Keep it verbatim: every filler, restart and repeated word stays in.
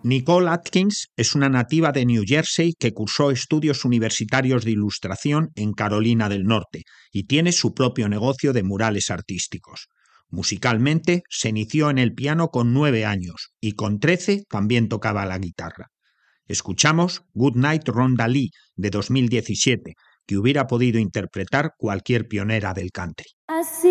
Nicole Atkins es una nativa de New Jersey que cursó estudios universitarios de ilustración en Carolina del Norte y tiene su propio negocio de murales artísticos. Musicalmente, se inició en el piano con nueve años y con trece también tocaba la guitarra. Escuchamos Good Night Rhonda Lee de dos mil diecisiete, que hubiera podido interpretar cualquier pionera del country. Así